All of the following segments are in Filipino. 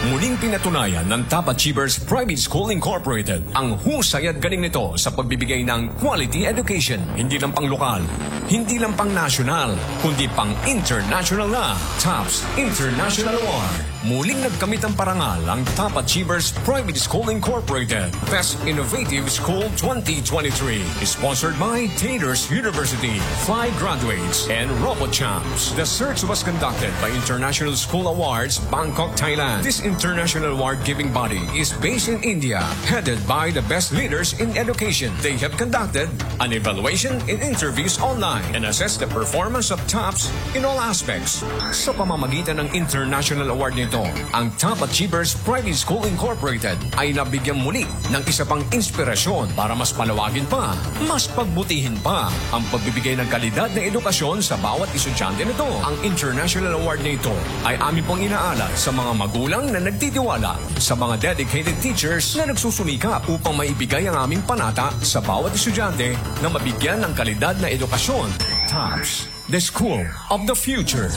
Muling pinatunayan ng Top Achievers Private School Incorporated ang husay at galing nito sa pagbibigay ng quality education. Hindi lang pang lokal, hindi lang pang national, kundi pang international na. TOPS International Award. Muling nagkamit ang parangal ang Top Achievers Private School Incorporated Best Innovative School 2023. Sponsored by Taters University, Fly Graduates, and RoboChamps. The search was conducted by International School Awards, Bangkok, Thailand. This international award-giving body is based in India, headed by the best leaders in education. They have conducted an evaluation in interviews online and assessed the performance of TOPS in all aspects. Sa pamamagitan ng international award nito, ang Top Achievers Private School Incorporated ay nabigyan muli ng isa pang inspirasyon para mas palawagin pa, mas pagbutihin pa ang pagbibigay ng kalidad na edukasyon sa bawat estudyante nito. Ang international award na ito ay amin pong inaalay sa mga magulang na nagtitiwala, sa mga dedicated teachers na nagsusumikap upang maibigay ang aming panata sa bawat estudyante na mabigyan ng kalidad na edukasyon. TOPS, the School of the Future.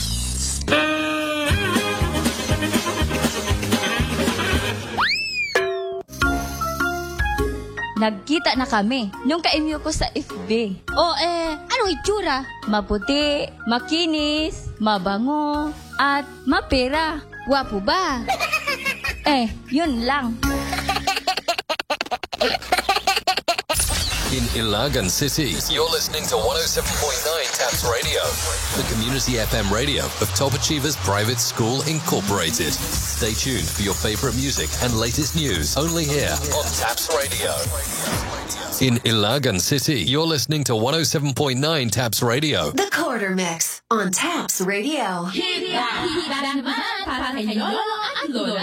Nagkita na kami nung ka-email ko sa FB. Anong itsura? Maputi, makinis, mabango, at mapera. Gwapo ba? Yun lang. In Ilagan City, you're listening to 107.9 TAPS Radio, the community FM radio of Top Achievers Private School Incorporated. Stay tuned for your favorite music and latest news only here on TAPS Radio. In Ilagan City, you're listening to 107.9 TAPS Radio. The Quarter Mix on TAPS Radio. Handa naman para kay Lolo at Lola